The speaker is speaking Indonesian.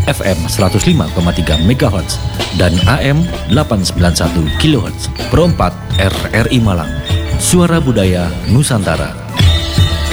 FM 105,3 MHz dan AM 891 kHz. Pro 4 RRI Malang. Suara Budaya Nusantara.